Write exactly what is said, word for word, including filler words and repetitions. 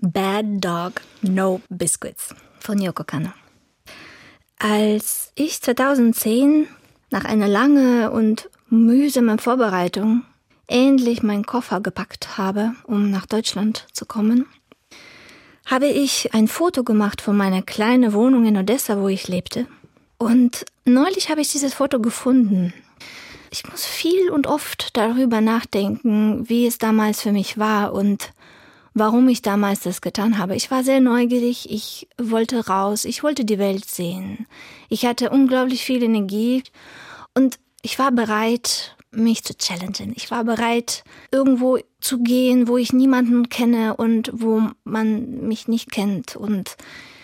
Bad Dog, No Biscuits von Yoko Kanno. Als ich zweitausendzehn nach einer langen und mühsamen Vorbereitung endlich meinen Koffer gepackt habe, um nach Deutschland zu kommen, habe ich ein Foto gemacht von meiner kleinen Wohnung in Odessa, wo ich lebte. Und neulich habe ich dieses Foto gefunden. Ich muss viel und oft darüber nachdenken, wie es damals für mich war und warum ich damals das getan habe. Ich war sehr neugierig, ich wollte raus, ich wollte die Welt sehen. Ich hatte unglaublich viel Energie und ich war bereit, mich zu challengen. Ich war bereit, irgendwo zu gehen, wo ich niemanden kenne und wo man mich nicht kennt. Und